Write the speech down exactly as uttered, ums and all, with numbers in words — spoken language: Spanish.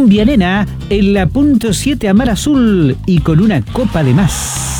Cumbia Nena en la punto siete a Mar Azul y con una copa de más.